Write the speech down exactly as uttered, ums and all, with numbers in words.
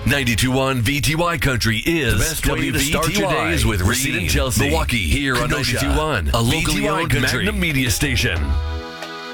ninety-two point one V T Y Country is the best way to start your days with Reed and Chelsea. Milwaukee, here on Kenosha, ninety-two point one, a locally owned Magnum media station.